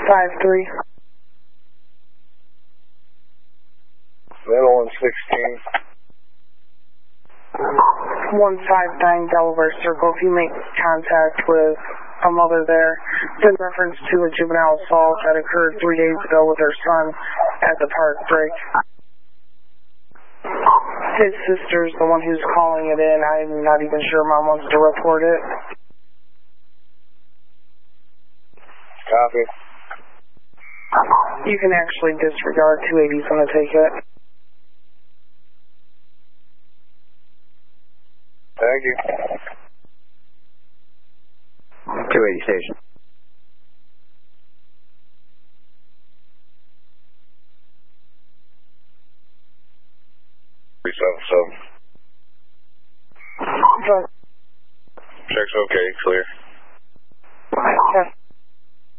5-3. Middle and 16. 159 Delaware Circle. If you make contact with a mother there, in reference to a juvenile assault that occurred 3 days ago with her son at the park break. His sister's the one who's calling it in. I'm not even sure Mom wants to report it. Copy. You can actually disregard 280's going to take it. Thank you. 280 station. Check's okay, clear. Yes.